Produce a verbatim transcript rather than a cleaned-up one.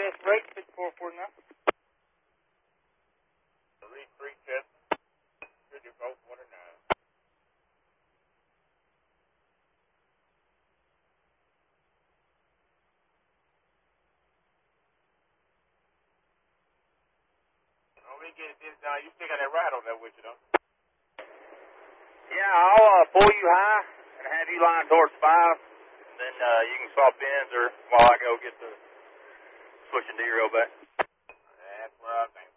S rate, fifty-four forty-nine. Reed three Chester, fifty-four forty-nine. Oh, we get this down. You still got that ride on that with you, though? Yeah, I'll uh, pull you high and have you line towards five. Then uh, you can swap ends or while I go get the switching to your back. That's where I think.